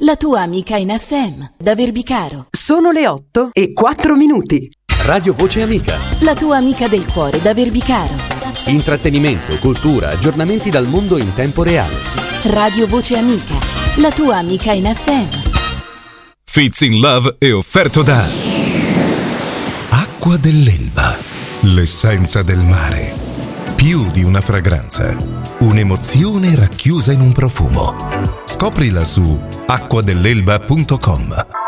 la tua amica in FM, da Verbicaro. Sono le 8:04. Radio Voce Amica, La tua amica del cuore, da Verbicaro. intrattenimento, cultura, aggiornamenti dal mondo in tempo reale. Radio Voce Amica, la tua amica in FM. Fits in Love è offerto da Acqua dell'Elba, l'essenza del mare. Più di una fragranza, un'emozione racchiusa in un profumo. Scoprila su acquadelelba.com.